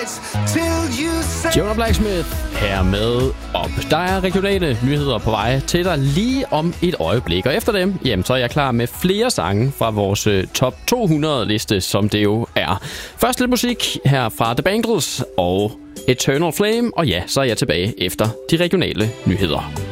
Jonah Blacksmith her med op. Der er regionale nyheder på vej til dig lige om et øjeblik. Og efter dem, jamen, så er jeg klar med flere sange fra vores top 200 liste, som det jo er. Først lidt musik her fra The Bangles og Eternal Flame. Og ja, så er jeg tilbage efter de regionale nyheder.